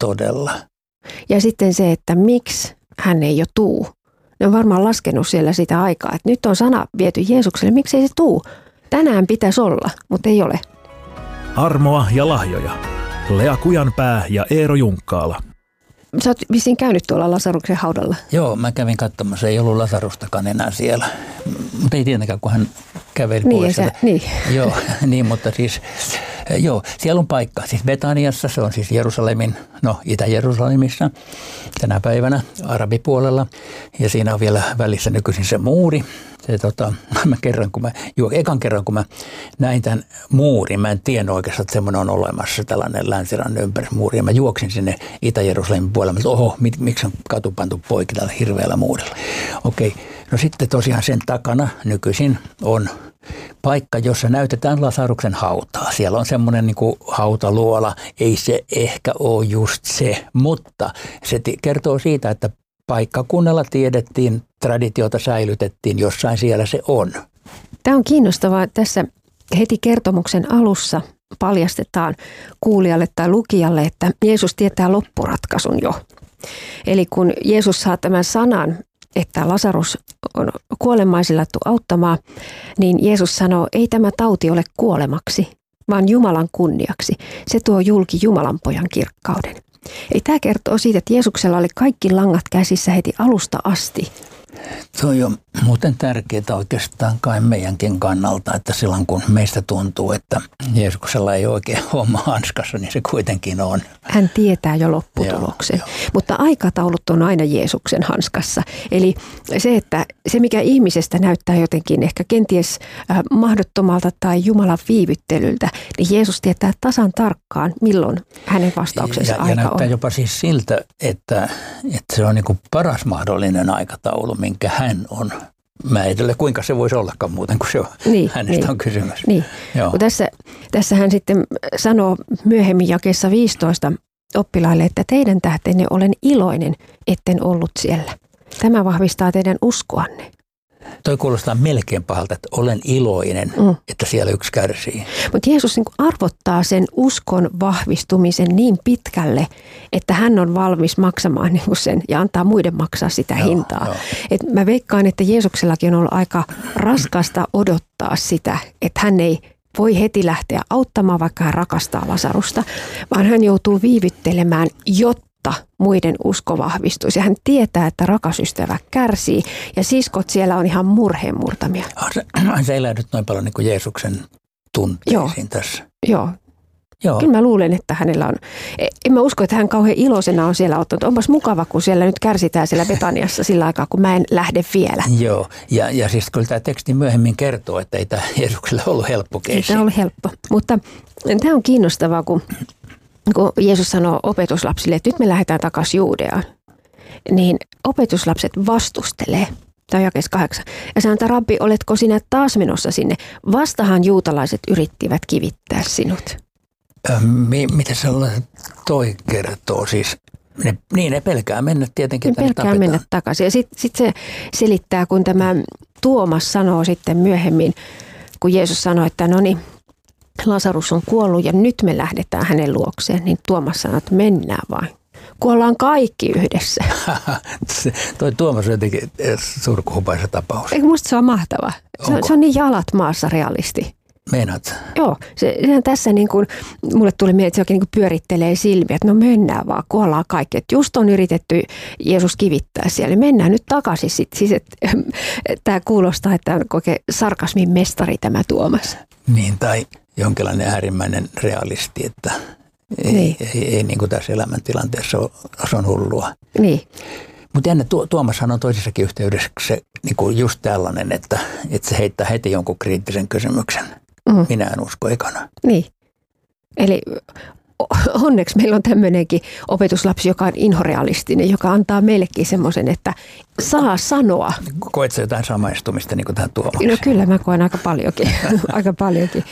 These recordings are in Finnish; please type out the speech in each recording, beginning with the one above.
todella. Ja sitten se, että miksi hän ei jo tuu. Ne on varmaan laskenut siellä sitä aikaa, että nyt on sana viety Jeesukselle, miksi ei se tuu. Tänään pitäisi olla, mutta ei ole. Armoa ja lahjoja. Lea Kujanpää ja Eero Junkkaala. Sä oot vissiin käynyt tuolla Lasaruksen haudalla. Joo, mä kävin katsomassa, ei ollut Lasarustakaan enää siellä. Mutta ei tietenkään, kun hän käveli pois. Niin. Joo, niin, mutta siis, joo, siellä on paikka. Siis Betaniassa, se on siis Jerusalemin, Itä-Jerusalemissa tänä päivänä arabipuolella. Ja siinä on vielä välissä nykyisin se muuri. Ekan kerran, kun mä näin tämän muurin, mä en tiennyt oikeastaan, että semmoinen on olemassa, tällainen länsirannan ympärismuuri. Ja mä juoksin sinne Itä-Jerusalemin puolella, että oho, miksi on katu pantu poikki tällä hirveällä muurilla. Okei, no sitten tosiaan sen takana nykyisin on paikka, jossa näytetään Lasaruksen hautaa. Siellä on semmoinen niin kuin hautaluola, ei se ehkä ole just se, mutta se kertoo siitä, että paikkakunnalla tiedettiin, traditiota säilytettiin, jossain siellä se on. Tämä on kiinnostavaa. Tässä heti kertomuksen alussa paljastetaan kuulijalle tai lukijalle, että Jeesus tietää loppuratkaisun jo. Eli kun Jeesus saa tämän sanan, että Lasarus on kuolemaisillattu auttamaan, niin Jeesus sanoo, ei tämä tauti ole kuolemaksi, vaan Jumalan kunniaksi. Se tuo julki Jumalan pojan kirkkauden. Eli tämä kertoo siitä, että Jeesuksella oli kaikki langat käsissä heti alusta asti. Se on jo muuten tärkeää oikeastaan kai meidänkin kannalta, että silloin kun meistä tuntuu, että Jeesuksella ei oikein homma hanskassa, niin se kuitenkin on. Hän tietää jo lopputuloksen, joo. Mutta aikataulut on aina Jeesuksen hanskassa. Eli se mikä ihmisestä näyttää jotenkin ehkä kenties mahdottomalta tai Jumalan viivyttelyltä, niin Jeesus tietää tasan tarkkaan, milloin hänen vastauksensa aika on. Ja näyttää jopa siis siltä, että se on niin kuin paras mahdollinen aikataulu, minkä hän on määritellyt. Kuinka se voisi ollakaan muuten, kun se on, hänestä on kysymys. Niin. Tässä hän sitten sanoo myöhemmin jakeessa 15 oppilaille, että teidän tähtenne olen iloinen, etten ollut siellä. Tämä vahvistaa teidän uskoanne. Toi kuulostaa melkein pahalta, että olen iloinen, että siellä yksi kärsii. Mutta Jeesus niin arvottaa sen uskon vahvistumisen niin pitkälle, että hän on valmis maksamaan niin sen ja antaa muiden maksaa sitä hintaa. Et mä veikkaan, että Jeesuksellakin on ollut aika raskasta odottaa sitä, että hän ei voi heti lähteä auttamaan, vaikka hän rakastaa Lasarusta, vaan hän joutuu viivyttelemään, jotta muiden usko vahvistuisi. Ja hän tietää, että rakas ystävä kärsii ja siskot siellä on ihan murheen murtamia. Se elää nyt noin paljon niin kuin Jeesuksen tunteisiin tässä. Joo. Kyllä mä luulen, että hänellä on. En mä usko, että hän kauhean iloisena on siellä ottanut. Onpas mukava, kun siellä nyt kärsitään siellä Betaniassa sillä aikaa, kun mä en lähde vielä. Joo, ja siis kyllä tämä teksti myöhemmin kertoo, että ei tämä Jeesukselle ollut helppo keissi. Ei tämä ollut helppo, mutta tämä on kiinnostavaa, kun Jeesus sanoo opetuslapsille, että nyt me lähdetään takaisin Juudeaan, niin opetuslapset vastustelee. Tämä on jakeessa 8. Ja sanoo, että rabbi, oletko sinä taas menossa sinne? Vastahan juutalaiset yrittivät kivittää sinut. Miten sellainen toi kertoo siis? Ne pelkää mennä tietenkin tänne tapetaan. Pelkää mennä takaisin. Ja sitten se selittää, kun tämä Tuomas sanoo sitten myöhemmin, kun Jeesus sanoi, että no niin, Lasarus on kuollut ja nyt me lähdetään hänen luokseen, niin Tuomas sanoi, että mennään vain. Kuollaan kaikki yhdessä. Toi Tuomas on jotenkin surkuhupaisa tapaus. Eikö musta se on mahtava? Se on niin jalat maassa realisti. Meinaat? Joo, sehän tässä niin kuin, mulle tuli mieleen, että se oikein niin kuin pyörittelee silmiä, että no mennään vaan, kuollaan kaikki. Että just on yritetty Jeesus kivittää siellä, mennään nyt takaisin sitten. Siis, tämä kuulostaa, että on oikein sarkasmin mestari tämä Tuomas. Niin, tai jonkinlainen äärimmäinen realisti, että ei niin kuin tässä elämäntilanteessa se on hullua. Niin. Mutta jännä, Tuomashan on toisessakin yhteydessä se, niin kuin just tällainen, että se heittää heti jonkun kriittisen kysymyksen. Minä en usko ekana. Niin. Eli onneksi meillä on tämmöinenkin opetuslapsi, joka on inhorealistinen, joka antaa meillekin semmoisen, että saa sanoa. Koetko sä jotain samaistumista niin kuin tähän Tuomakseen? No kyllä mä koen aika paljonkin. Aika paljonkin.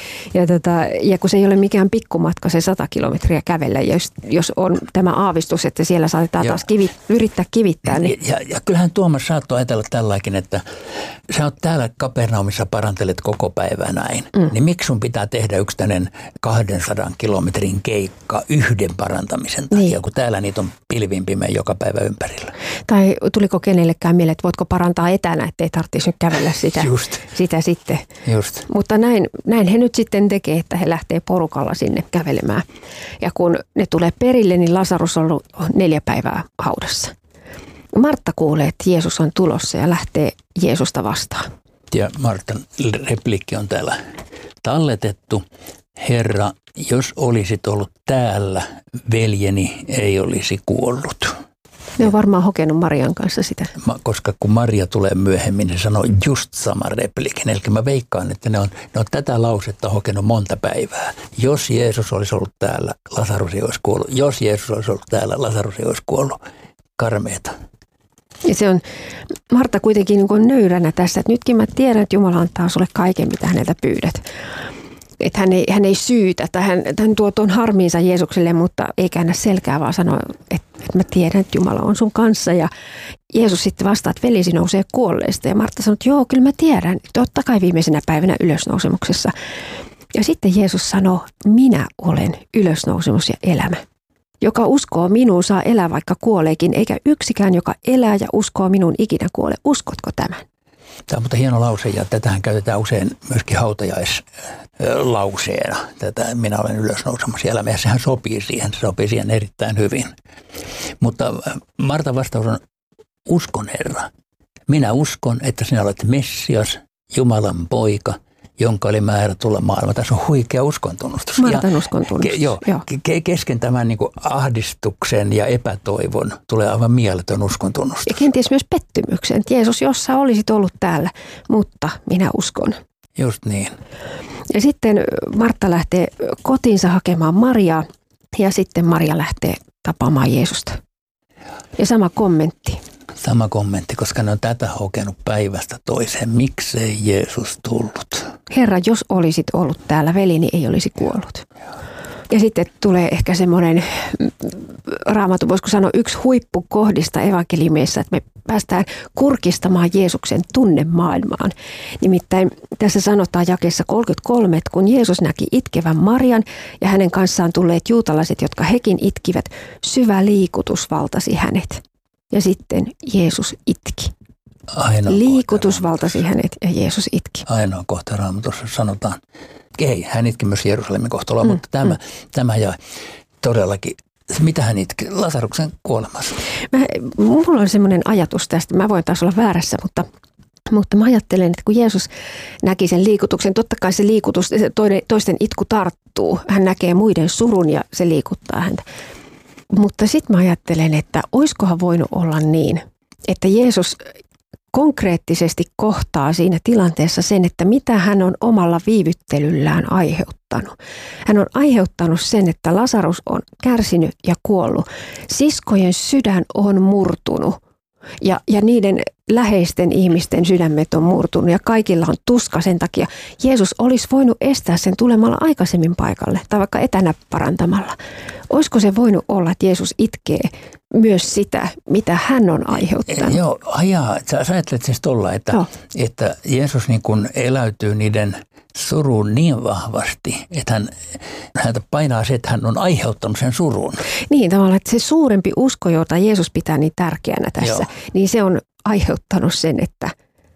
Ja kun se ei ole mikään pikkumatka, se 100 kilometriä kävellä, ja jos on tämä aavistus, että siellä saatetaan taas yrittää kivittää. Niin. Ja kyllähän Tuomas saattoi ajatella tälläkin, että sä oot täällä Kapernaumissa parantelet koko päivää näin. Niin miksi sun pitää tehdä yksi tämmöinen 200 kilometrin keikka yhden parantamisen takia, niin. Kun täällä niitä on pilvin pimeä joka päivä ympärillä. Tai tuliko kenellekään mieleen, että voitko parantaa etänä, ettei tarvitsisi nyt kävellä sitä sitten. Just. Mutta näin he nyt sitten tekee, että he lähtee porukalla sinne kävelemään. Ja kun ne tulee perille, niin Lasarus on ollut 4 päivää haudassa. Martta kuulee, että Jeesus on tulossa ja lähtee Jeesusta vastaan. Ja Martan repliikki on täällä talletettu. Herra, jos olisit ollut täällä, veljeni ei olisi kuollut. Ne on varmaan hokenut Marian kanssa sitä. Koska kun Maria tulee myöhemmin, niin sanoo just sama repliikin. Eli mä veikkaan, että ne on tätä lausetta hokenut monta päivää. Jos Jeesus olisi ollut täällä, Lasarus ei olisi kuollut. Jos Jeesus olisi ollut täällä, Lasarus ei olisi kuollut. Karmeeta. Ja se on Martta kuitenkin niin kuin nöyränä tässä, että nytkin mä tiedän, että Jumala antaa sulle kaiken, mitä häneltä pyydät. Että hän ei syytä, että hän tuo tuon harmiinsa Jeesukselle, mutta ei käännä selkää, vaan sanoo, että mä tiedän, että Jumala on sun kanssa. Ja Jeesus sitten vastaa, että velisi nousee kuolleista. Ja Martta sanoo, että joo, kyllä mä tiedän, totta kai viimeisenä päivänä ylösnousemuksessa. Ja sitten Jeesus sanoo, minä olen ylösnousemus ja elämä. Joka uskoo minuun saa elää vaikka kuoleekin, eikä yksikään, joka elää ja uskoo minuun ikinä kuole. Uskotko tämän? Tämä on mutta hieno lause ja tätähän käytetään usein myöskin hautajaislauseena. Tätä minä olen ylösnousemassa elämä ja sehän sopii siihen erittäin hyvin. Mutta Martan vastaus on uskon Herra. Minä uskon, että sinä olet Messias, Jumalan poika, jonka oli määrä tulla maailmaan. Tässä on huikea uskontunnustus. Martan uskontunnustus. Joo. Kesken tämän niin kuin ahdistuksen ja epätoivon tulee aivan mieletön uskontunnustus. Ja kenties myös pettymyksen. Jeesus, jos sä olisit ollut täällä, mutta minä uskon. Just niin. Ja sitten Martta lähtee kotiinsa hakemaan Mariaa ja sitten Maria lähtee tapaamaan Jeesusta. Ja sama kommentti. Sama kommentti, koska ne on tätä hokenut päivästä toiseen. Miksei Jeesus tullut? Herra, jos olisit ollut täällä, velini ei olisi kuollut. Ja sitten tulee ehkä semmoinen Raamattu, voisiko sanoa yksi huippukohdista evankeliumeissa, että me päästään kurkistamaan Jeesuksen tunnemaailmaan. Nimittäin tässä sanotaan jakeessa 33, että kun Jeesus näki itkevän Marian ja hänen kanssaan tulleet juutalaiset, jotka hekin itkivät, syvä liikutus valtasi hänet. Ja sitten Jeesus itki. Liikutus valtasi hänet ja Jeesus itki. Ainoa kohta Raamatussa sanotaan. Ei, hän itki myös Jerusalemin kohtaloa, mutta tämä ja todellakin, mitä hän itki? Lasaruksen kuolemassa. Mulla on semmoinen ajatus tästä, mä voin taas olla väärässä, mutta mä ajattelen, että kun Jeesus näki sen liikutuksen, totta kai se liikutus, toisten itku tarttuu. Hän näkee muiden surun ja se liikuttaa häntä. Mutta sitten mä ajattelen, että oiskohan voinut olla niin, että Jeesus konkreettisesti kohtaa siinä tilanteessa sen, että mitä hän on omalla viivyttelyllään aiheuttanut. Hän on aiheuttanut sen, että Lasarus on kärsinyt ja kuollut. Siskojen sydän on murtunut ja niiden läheisten ihmisten sydämet on murtunut ja kaikilla on tuska sen takia. Jeesus olisi voinut estää sen tulemalla aikaisemmin paikalle tai vaikka etänä parantamalla. Olisiko se voinut olla, että Jeesus itkee myös sitä, mitä hän on aiheuttanut? Joo, sä ajattelet siis tuolla, että Jeesus niin kuin eläytyy niiden suruun niin vahvasti, että häntä painaa se, että hän on aiheuttanut sen surun. Niin tavallaan, että se suurempi usko, jota Jeesus pitää niin tärkeänä tässä, niin se on aiheuttanut sen, että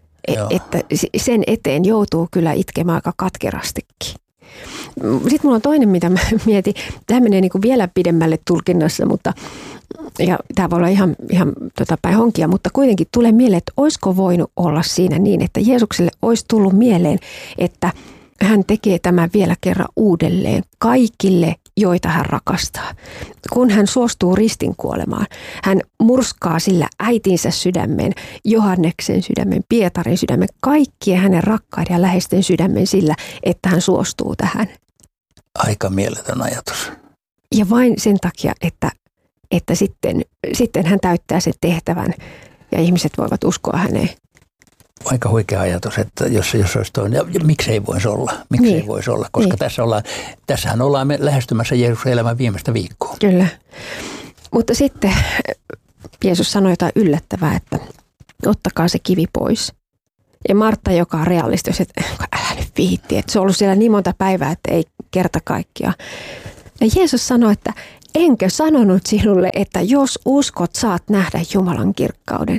sen eteen joutuu kyllä itkemään aika katkerastikin. Sitten mulla on toinen, mitä mä mietin. Tämä menee niin kuin vielä pidemmälle tulkinnassa, ja tämä voi olla ihan päin honkia, mutta kuitenkin tulee mieleen, että olisiko voinut olla siinä niin, että Jeesukselle olisi tullut mieleen, että hän tekee tämän vielä kerran uudelleen kaikille, joita hän rakastaa. Kun hän suostuu ristin kuolemaan, hän murskaa sillä äitinsä sydämen, Johanneksen sydämen, Pietarin sydämen, kaikkien hänen rakkaiden ja läheisten sydämen sillä, että hän suostuu tähän. Aika mieletön ajatus. Ja vain sen takia, että sitten hän täyttää sen tehtävän ja ihmiset voivat uskoa häneen. Aika huikea ajatus, että jos olisi toinen, ja miksei voisi olla, voisi olla, koska tässähän ollaan me lähestymässä Jeesuksen elämän viimeistä viikkoa. Kyllä, mutta sitten Jeesus sanoi jotain yllättävää, että ottakaa se kivi pois. Ja Martta, joka on realisti, että älä nyt viitti, että se on ollut siellä niin monta päivää, että ei kerta kaikkiaan. Ja Jeesus sanoi, että enkö sanonut sinulle, että jos uskot, saat nähdä Jumalan kirkkauden.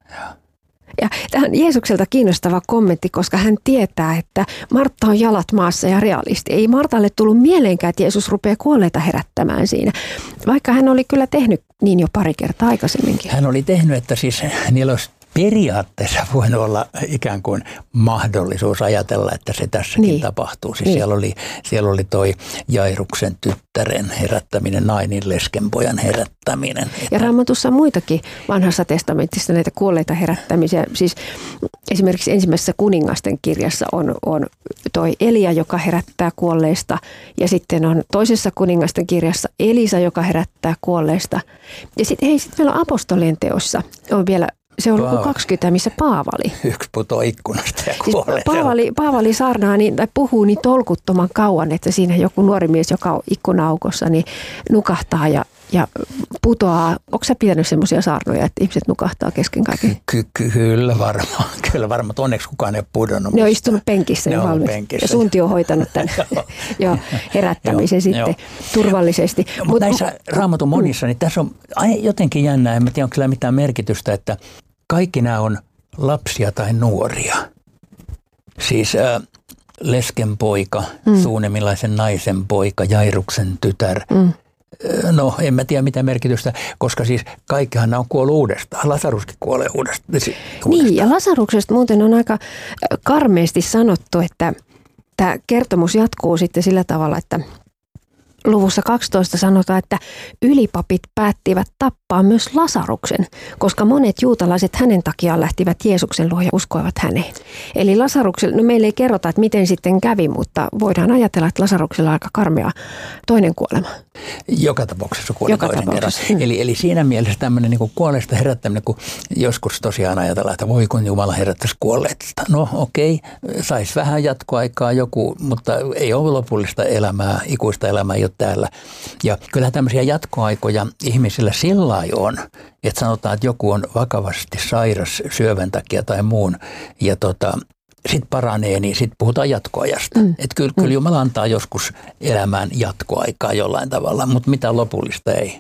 Ja tämä on Jeesukselta kiinnostava kommentti, koska hän tietää, että Martta on jalat maassa ja realisti. Ei Martalle tullut mieleenkään, että Jeesus rupeaa kuolleita herättämään siinä, vaikka hän oli kyllä tehnyt niin jo pari kertaa aikaisemminkin. Hän oli tehnyt, että siis niillä olisi periaatteessa voinut olla ikään kuin mahdollisuus ajatella, että se tässäkin tapahtuu. Siis siellä oli toi Jairuksen tyttären herättäminen, Nainin leskenpojan herättäminen. Ja Raamatussa on muitakin vanhassa testamentissa näitä kuolleita herättämisiä. Siis esimerkiksi ensimmäisessä kuningasten kirjassa on toi Elia, joka herättää kuolleista. Ja sitten on toisessa kuningasten kirjassa Elisa, joka herättää kuolleista. Ja sitten meillä on apostolien teossa on vielä. Se on luku 20, missä Paavali. Yksi putoo ikkunasta ja kuolee. Paavali saarnaa tai puhuu niin tolkuttoman kauan, että siinä joku nuori mies, joka on ikkuna-aukossa, niin nukahtaa ja putoaa. Onko sä pitänyt semmoisia saarnoja, että ihmiset nukahtaa kesken kaiken? Kyllä varmaan. Onneksi kukaan ei ole pudonnut. Ne on istunut penkissä. Ja Sunti on hoitanut tämän herättämisen sitten turvallisesti. Mutta näissä Raamatun monissa, niin tässä on jotenkin jännää. En tiedä, onko sillä mitään merkitystä, että kaikki nämä on lapsia tai nuoria. Siis leskenpoika, Suunemilaisen naisen poika, Jairuksen tytär. No, en mä tiedä mitä merkitystä, koska siis kaikkihan nämä on kuollut uudestaan. Lasaruskin kuolee uudestaan. Niin, ja Lasaruksesta muuten on aika karmeasti sanottu, että tämä kertomus jatkuu sitten sillä tavalla, että luvussa 12 sanotaan, että ylipapit päättivät tappaa myös Lasaruksen, koska monet juutalaiset hänen takiaan lähtivät Jeesuksen luo ja uskoivat häneen. Eli Lasaruksella, no meille ei kerrota, että miten sitten kävi, mutta voidaan ajatella, että Lasaruksella on aika karmea toinen kuolema. Joka tapauksessa kuoli toinen kerran. Eli siinä mielessä tämmöinen niin kuin kuolleista herättäminen, kun joskus tosiaan ajatellaan, että voi kun Jumala herättäisi kuolleet. No okei, saisi vähän jatkoaikaa joku, mutta ei ole lopullista elämää, ikuista elämää ei ole täällä. Ja kyllä tämmöisiä jatkoaikoja ihmisillä sillä lailla on, että sanotaan, että joku on vakavasti sairas syövän takia tai muun ja sitten paranee, niin sitten puhutaan jatkoajasta. Että kyllä Jumala antaa joskus elämään jatkoaikaa jollain tavalla, mutta mitään lopullista ei.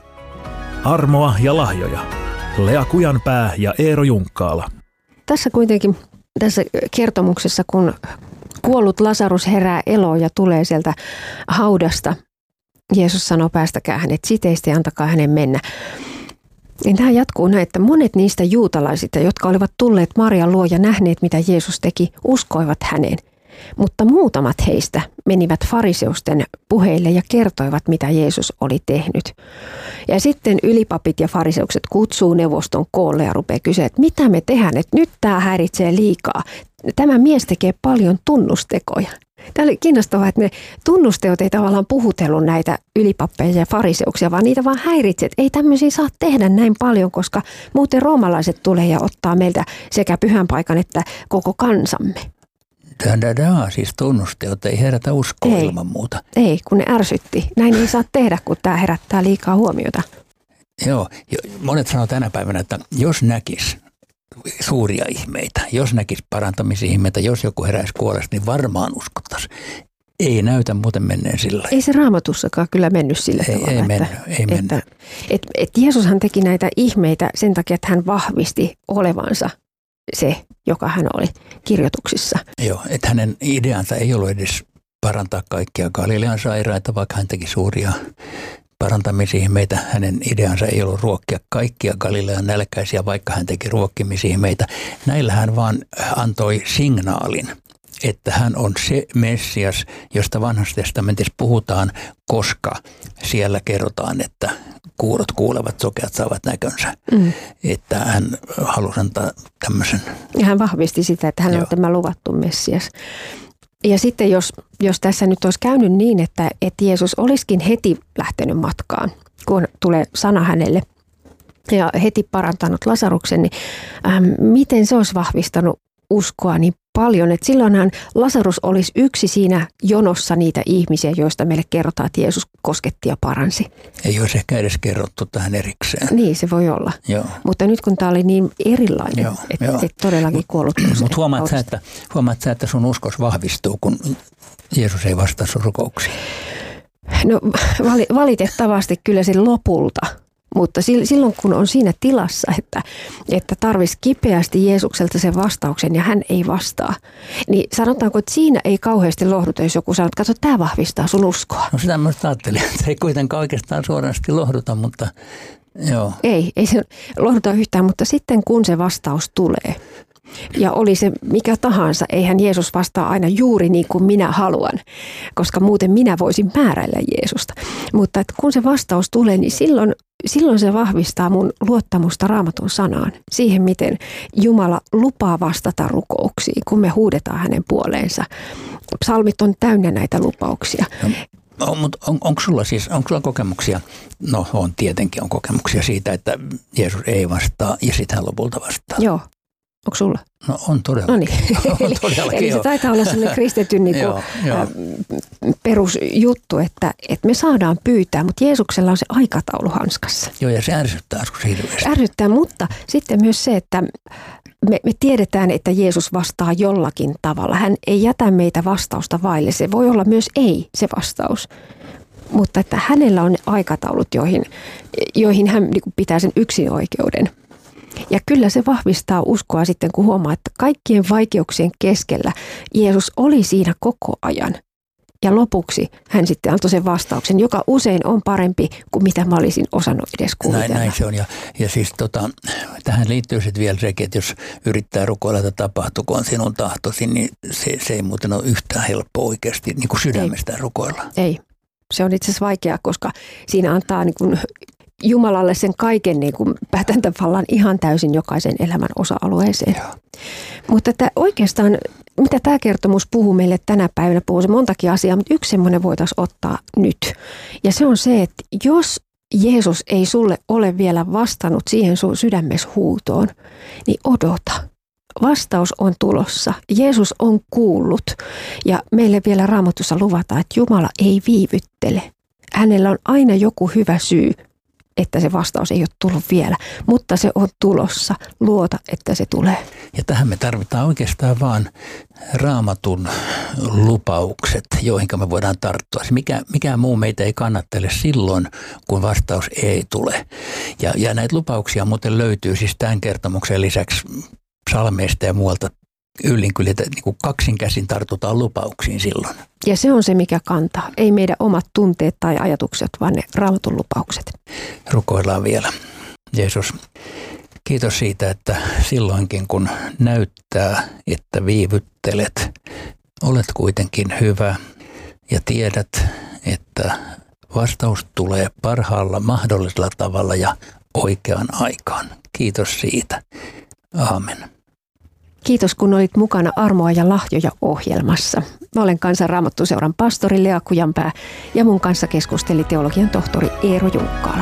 Armoa ja lahjoja. Lea Kujanpää ja Eero Junkkaala. Tässä kuitenkin, tässä kertomuksessa, kun kuollut Lasarus herää eloon ja tulee sieltä haudasta, Jeesus sanoo, päästäkää hänet siteistä ja antakaa hänen mennä. Niin tämä jatkuu näin, että monet niistä juutalaisista, jotka olivat tulleet Marian luo ja nähneet, mitä Jeesus teki, uskoivat häneen. Mutta muutamat heistä menivät fariseusten puheille ja kertoivat, mitä Jeesus oli tehnyt. Ja sitten ylipapit ja fariseukset kutsuu neuvoston koolle ja rupeaa kysyä, että mitä me tehdään, että nyt tämä häiritsee liikaa. Tämä mies tekee paljon tunnustekoja. Tämä oli kiinnostavaa, että ne tunnusteot ei tavallaan puhutellut näitä ylipappeja ja fariseuksia, vaan niitä vaan häiritsi, että ei tämmöisiä saa tehdä näin paljon, koska muuten roomalaiset tulee ja ottaa meiltä sekä pyhän paikan että koko kansamme. Siis tunnusteot ei herätä uskoa ilman muuta. Ei, kun ne ärsytti. Näin ei saa tehdä, kun tämä herättää liikaa huomiota. Joo, monet sanoo tänä päivänä, että jos näkisi suuria ihmeitä, jos näkisi parantamisia, jos joku heräisi kuolesta, niin varmaan uskottaisiin. Ei näytä muuten menneen sillä. Ei se Raamatussakaan kyllä mennyt sillä tavalla. Ei mennyt. Että Jeesushan teki näitä ihmeitä sen takia, että hän vahvisti olevansa se, joka hän oli kirjoituksissa. Joo, että hänen ideansa ei ollut edes parantaa kaikkia Galilean sairaita, vaikka hän teki suuria parantamisia. Hänen ideansa ei ollut ruokkia kaikkia Galilean nälkäisiä, vaikka hän teki ruokkimisia. Näillä hän vaan antoi signaalin, että hän on se Messias, josta vanhassa testamentissa puhutaan, koska siellä kerrotaan, että kuurot kuulevat, sokeat saavat näkönsä. Että hän halusi antaa tämmöisen. Ja hän vahvisti sitä, että hän on tämä luvattu Messias. Ja sitten jos tässä nyt olisi käynyt niin, että Jeesus olisikin heti lähtenyt matkaan, kun tulee sana hänelle, ja heti parantanut Lasaruksen, niin miten se olisi vahvistanut uskoa niin paljon, että silloinhan Lasarus olisi yksi siinä jonossa niitä ihmisiä, joista meille kerrotaan, että Jeesus kosketti ja paransi. Ei olisi ehkä edes kerrottu tähän erikseen. Niin, se voi olla. Joo. Mutta nyt kun tämä oli niin erilainen, että todellakin kuollut. Mutta huomaat sä, että sun uskos vahvistuu, kun Jeesus ei vastaa sun rukouksiin? No valitettavasti kyllä se lopulta. Mutta silloin, kun on siinä tilassa, että tarvitsisi kipeästi Jeesukselta sen vastauksen ja hän ei vastaa, niin sanotaanko, että siinä ei kauheasti lohduta, jos joku sanoo, että katso, tämä vahvistaa sun uskoa. No sitä mä ajattelin, että se ei kuitenkaan oikeastaan suorasti lohduta, mutta joo. Ei se lohduta yhtään, mutta sitten kun se vastaus tulee, ja oli se mikä tahansa, eihän Jeesus vastaa aina juuri niin kuin minä haluan, koska muuten minä voisin määräillä Jeesusta. Mutta että kun se vastaus tulee, niin silloin se vahvistaa mun luottamusta Raamatun sanaan. Siihen, miten Jumala lupaa vastata rukouksiin, kun me huudetaan hänen puoleensa. Psalmit on täynnä näitä lupauksia. Mutta onko sulla kokemuksia? No tietenkin on kokemuksia siitä, että Jeesus ei vastaa ja sitten hän lopulta vastaa. Joo. Onko sulla? No on todellakin. Eli se taitaa olla sellainen kristityn perusjuttu, että me saadaan pyytää, mutta Jeesuksella on se aikataulu hanskassa. Joo, ja se ärsyttää hirveästi. Ärsyttää, mutta sitten myös se, että me tiedetään, että Jeesus vastaa jollakin tavalla. Hän ei jätä meitä vastausta vaille. Se voi olla myös ei se vastaus. Mutta että hänellä on ne aikataulut, joihin hän pitää sen yksinoikeuden. Ja kyllä se vahvistaa uskoa sitten, kun huomaa, että kaikkien vaikeuksien keskellä Jeesus oli siinä koko ajan. Ja lopuksi hän sitten antoi sen vastauksen, joka usein on parempi kuin mitä mä olisin osannut edes kuvitella. Näin se on. Ja siis tähän liittyy sitten vielä sekin, että jos yrittää rukoilla, että tapahtukoon sinun tahtosi, niin se ei muuten ole yhtään helppoa oikeasti niin kuin sydämestään rukoilla. Ei. Se on itse asiassa vaikeaa, koska siinä antaa niin kuin Jumalalle sen kaiken niin kuin päätäntävallan ihan täysin jokaisen elämän osa-alueeseen. Joo. Mutta oikeastaan, mitä tämä kertomus puhuu meille tänä päivänä, puhuu se montakin asiaa, mutta yksi semmoinen voitaisiin ottaa nyt. Ja se on se, että jos Jeesus ei sulle ole vielä vastannut siihen sun sydämesi huutoon, niin odota. Vastaus on tulossa. Jeesus on kuullut ja meille vielä Raamatussa luvataan, että Jumala ei viivyttele. Hänellä on aina joku hyvä syy, että se vastaus ei ole tullut vielä, mutta se on tulossa. Luota, että se tulee. Ja tähän me tarvitaan oikeastaan vaan Raamatun lupaukset, joihin me voidaan tarttua. Mikään muu meitä ei kannattele silloin, kun vastaus ei tule. Ja näitä lupauksia muuten löytyy siis tämän kertomuksen lisäksi psalmeista ja muualta yllin kyllä, että niin kaksin käsin tartutaan lupauksiin silloin. Ja se on se, mikä kantaa. Ei meidän omat tunteet tai ajatukset, vaan ne Raamatun lupaukset. Rukoillaan vielä. Jeesus, kiitos siitä, että silloinkin kun näyttää, että viivyttelet, olet kuitenkin hyvä ja tiedät, että vastaus tulee parhaalla mahdollisella tavalla ja oikeaan aikaan. Kiitos siitä. Aamen. Kiitos, kun olit mukana Armoa ja lahjoja -ohjelmassa. Mä olen Kansan Raamattuseuran pastori Lea Kujanpää ja mun kanssa keskusteli teologian tohtori Eero Junkkaala.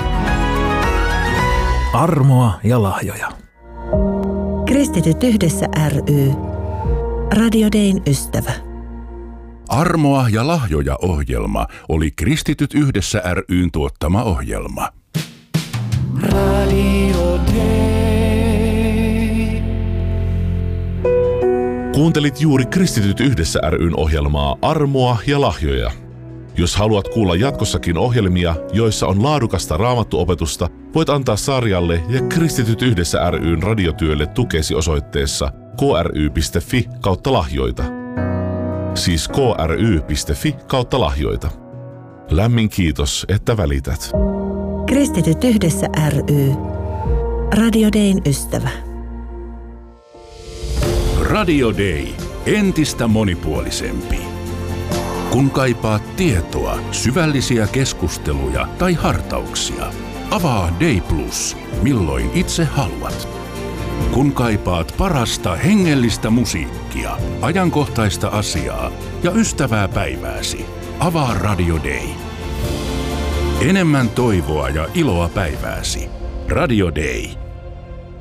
Armoa ja lahjoja. Kristityt yhdessä ry. Radio Dayn ystävä. Armoa ja lahjoja -ohjelma oli Kristityt yhdessä ry:n tuottama ohjelma. Radio Day. Kuuntelit juuri Kristityt yhdessä ry:n ohjelmaa Armoa ja lahjoja. Jos haluat kuulla jatkossakin ohjelmia, joissa on laadukasta raamattuopetusta, voit antaa sarjalle ja Kristityt yhdessä ry:n radiotyölle tukesi osoitteessa kry.fi/lahjoita. Siis kry.fi/lahjoita. Lämmin kiitos, että välität. Kristityt yhdessä ry. Radio Dayn ystävä. Radio Day. Entistä monipuolisempi. Kun kaipaat tietoa, syvällisiä keskusteluja tai hartauksia, avaa Day Plus, milloin itse haluat. Kun kaipaat parasta hengellistä musiikkia, ajankohtaista asiaa ja ystävää päivääsi, avaa Radio Day. Enemmän toivoa ja iloa päivääsi. Radio Day.